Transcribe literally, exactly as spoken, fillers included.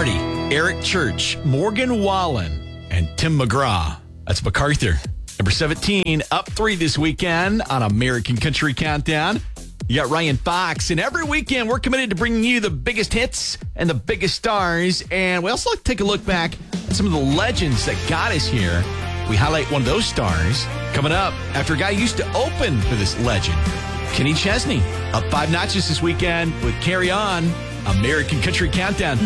Marty, Eric Church, Morgan Wallen, and Tim McGraw. That's MacArthur. Number seventeen, up three this weekend on American Country Countdown. You got Ryan Fox, and every weekend we're committed to bringing you the biggest hits and the biggest stars. And we also like to take a look back at some of the legends that got us here. We highlight one of those stars coming up after a guy used to open for this legend, Kenny Chesney. Up five notches this weekend with Carry On, American Country Countdown.